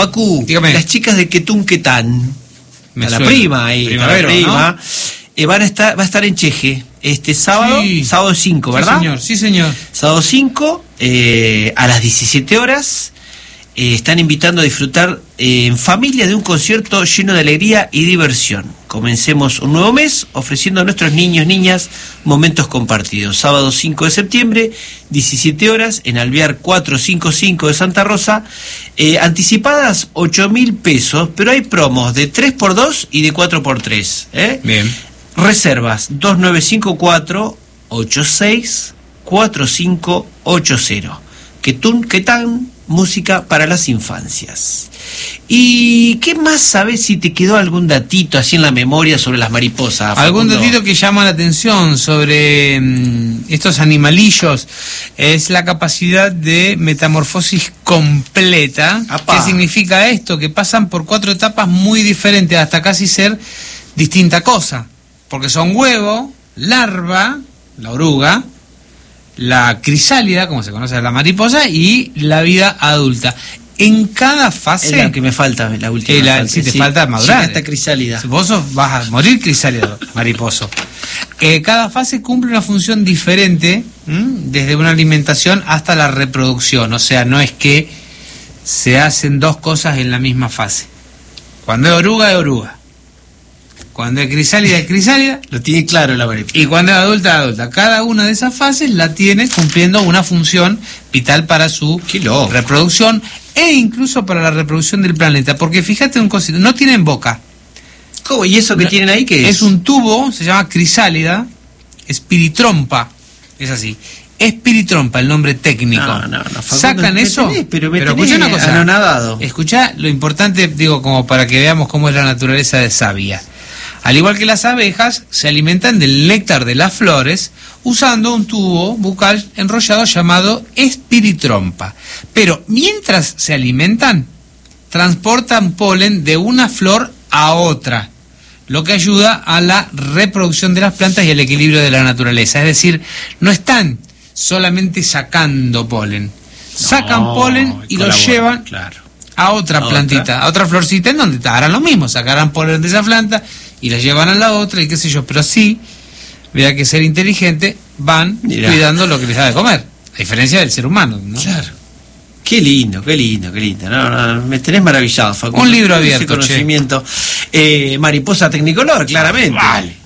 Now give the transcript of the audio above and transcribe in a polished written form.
Facu, dígame. Las chicas de Quetún Quetán, la prima ahí, Primavera, la prima, ¿no? va a estar en Cheje este sábado, Sí. sábado 5, ¿verdad? Sí, señor. Sábado 5, a las 17 horas, están invitando a disfrutar en familia de un concierto lleno de alegría y diversión. Comencemos un nuevo mes ofreciendo a nuestros niños, niñas, momentos compartidos. Sábado 5 de septiembre, 17 horas, en Alvear 455 de Santa Rosa. Anticipadas 8.000 pesos, pero hay promos de 3x2 y de 4x3. Bien. Reservas 2954-864580. Quetún Quetán, música para las infancias. ¿Y qué más sabes, si te quedó algún datito así en la memoria sobre las mariposas? Algún Facundo? datito que llama la atención sobre estos animalillos es la capacidad de metamorfosis completa. Apá. ¿Qué significa esto? Que pasan por 4 etapas muy diferentes hasta casi ser distinta cosa. Porque son huevo, larva, la oruga, la crisálida, como se conoce a la mariposa, y la vida adulta. En cada fase... Es la que me falta, la última. Si te falta madurar. Esta crisálida. Vos vas a morir crisálida, mariposo. Cada fase cumple una función diferente, desde una alimentación hasta la reproducción. O sea, no es que se hacen 2 cosas en la misma fase. Cuando es oruga. Cuando es crisálida, Lo tiene claro la mariposa. y cuando es adulta. Cada una de esas fases la tiene cumpliendo una función vital para su Qué loco. reproducción e incluso para la reproducción del planeta. Porque fíjate un cosito, no tienen boca. ¿Cómo? ¿Y eso que tienen ahí qué es? Es un tubo, se llama crisálida, espiritrompa, es así. Espiritrompa, el nombre técnico. No, Facundo, Sacan me eso, tenés, pero me escuchá tenés una cosa. anonadado. Escuchá lo importante, digo, como para que veamos cómo es la naturaleza de sabia. Al igual que las abejas, se alimentan del néctar de las flores usando un tubo bucal enrollado llamado espiritrompa. Pero mientras se alimentan, transportan polen de una flor a otra, lo que ayuda a la reproducción de las plantas y el equilibrio de la naturaleza. Es decir, no están solamente sacando polen, sacan polen y lo llevan a otra plantita, a otra florcita, en donde harán lo mismo, sacarán polen de esa planta y la llevan a la otra y qué sé yo, pero sí, vea que ser inteligente, van cuidando lo que les da de comer, a diferencia del ser humano, ¿no? Claro. Qué lindo. No, me tenés maravillado, Facundo. Un libro Ese abierto, conocimiento. Mariposa Tecnicolor, claramente. Vale.